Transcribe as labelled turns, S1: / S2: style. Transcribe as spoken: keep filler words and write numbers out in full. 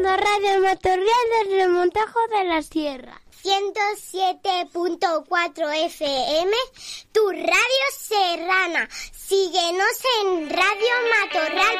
S1: escuchando Radio Matorral del Remontajo de la Sierra.
S2: ciento siete punto cuatro F M, tu radio serrana. Síguenos en radio matorral